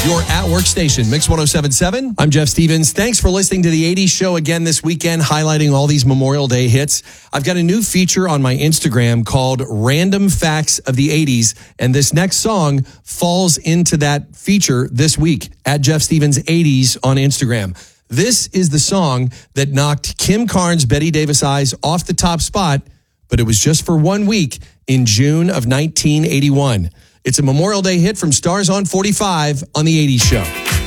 your at-work station, Mix 107.7. I'm Jeff Stevens. Thanks for listening to the 80s show again this weekend, highlighting all these Memorial Day hits. I've got a new feature on my Instagram called Random Facts of the 80s, and this next song falls into that feature this week at Jeff Stevens 80s on Instagram. This is the song that knocked Kim Carnes' Betty Davis Eyes off the top spot, but it was just for 1 week in June of 1981. It's a Memorial Day hit from Stars on 45 on the 80s show.